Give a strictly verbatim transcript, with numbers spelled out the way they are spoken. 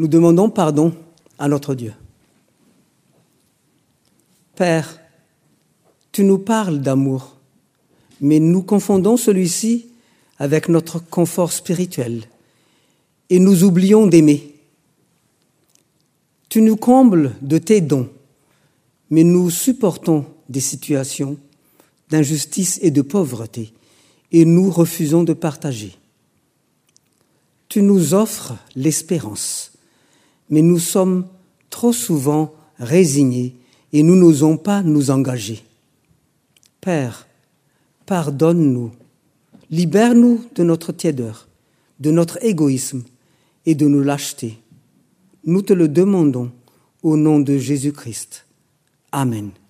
Nous demandons pardon à notre Dieu. Père, tu nous parles d'amour, mais nous confondons celui-ci avec notre confort spirituel et nous oublions d'aimer. Tu nous combles de tes dons, mais nous supportons des situations d'injustice et de pauvreté et nous refusons de partager. Tu nous offres l'espérance, mais nous sommes trop souvent résignés et nous n'osons pas nous engager. Père, pardonne-nous, libère-nous de notre tiédeur, de notre égoïsme et de nos lâchetés. Nous te le demandons au nom de Jésus-Christ. Amen.